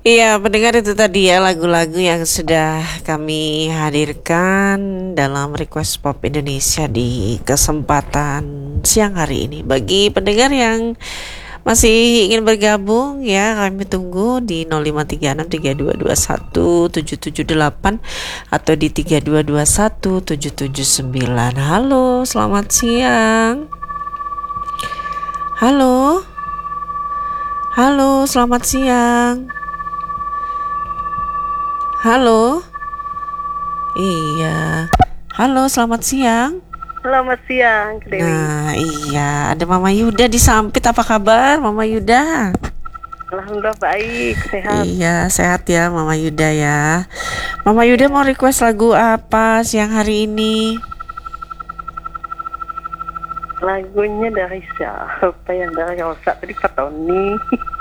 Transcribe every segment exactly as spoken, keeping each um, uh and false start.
Iya, pendengar itu tadi ya lagu-lagu yang sudah kami hadirkan dalam Request Pop Indonesia di kesempatan siang hari ini. Bagi pendengar yang masih ingin bergabung ya, kami tunggu di nol lima tiga enam tiga dua dua satu tujuh tujuh delapan atau di tiga dua dua satu tujuh tujuh sembilan. Halo, selamat siang. Halo. Halo, selamat siang. Halo. Iya. Halo, selamat siang. Selamat siang, Dewi. Nah, iya, ada Mama Yuda di Sampit. Apa kabar, Mama Yuda? Alhamdulillah baik, sehat. Iya, sehat ya, Mama Yuda ya. Mama Yuda mau request lagu apa siang hari ini? Lagunya dari siapa yang dari Rosa tadi Pak Tony.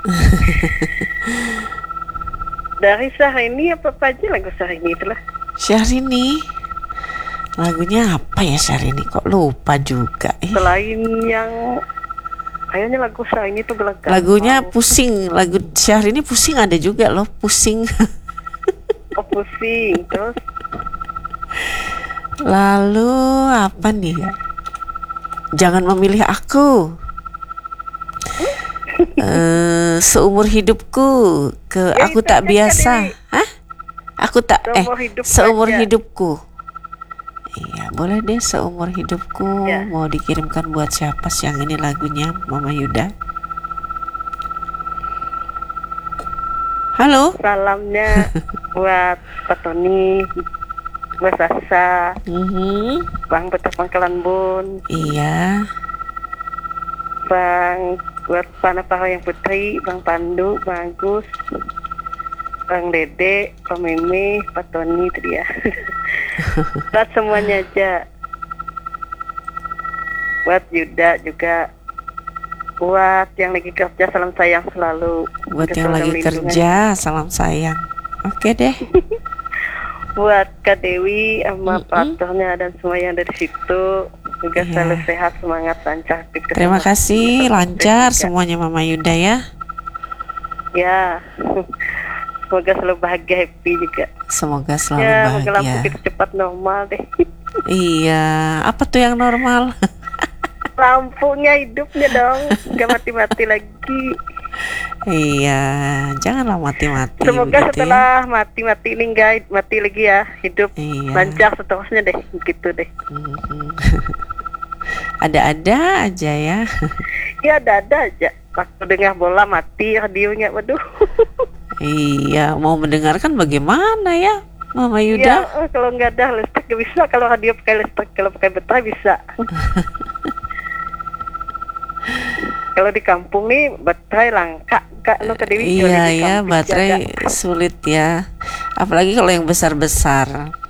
Dari Syahrini apa apa aja lagu Syahrini itulah. Syahrini. Lagunya apa ya Syahrini? Kok lupa juga. Eh. Selain yang kayaknya lagu Syahrini itu gelagak. Lagunya pusing. Lagu Syahrini pusing ada juga loh, pusing. Oh pusing. Terus lalu apa nih ya? Jangan memilih aku. uh, seumur hidupku ke ya, aku tak biasa. Hah? Aku tak seumur eh hidup seumur aja. hidupku. Iya, boleh deh seumur hidupku. Ya. Mau dikirimkan buat siapa siang ini lagunya, Mama Yuda? Halo. Salamnya buat Pak Tony, Mbak Sasa, Mm-hmm. Bang Betah Pangkalan Bun, Iya. Bang buat Pana yang Putri, Bang Pandu, Bang Agus, Bang Dede, Pak Meme, Pak Tony itu dia. Buat semuanya aja. Buat Yuda juga. Buat yang lagi kerja salam sayang selalu. Buat yang Keselamatan lagi lindungan. kerja, salam sayang. Oke deh. Buat Kak Dewi sama Mm-mm. partnernya dan semua yang dari situ juga Iya. selalu sehat, semangat, lancar. Terima kasih, lancar Ya. semuanya Mama Yuda ya. Ya. Semoga selalu bahagia, happy juga. Semoga selalu Ya, semoga lampu bahagia. kita cepat normal deh. Iya, apa tuh yang normal? Lampunya hidupnya dong, nggak mati-mati lagi. Iya, janganlah mati-mati. Semoga begitu setelah mati-mati ini nggak mati lagi ya, hidup Iya. lancar seterusnya deh, gitu deh. ya. Mhm. Ada-ada aja ya. Ya ada-ada aja. Waktu dengar bola mati radionya, waduh. Iya, mau mendengarkan bagaimana ya, Mama Ya, Yuda? eh, kalau nggak ada listrik nggak bisa. Kalau radio pakai listrik, kalau pakai baterai bisa. Kalau di kampung nih baterai langka, kak lo ke Dewi. Iya ya, baterai sulit ya. Apalagi kalau yang besar-besar.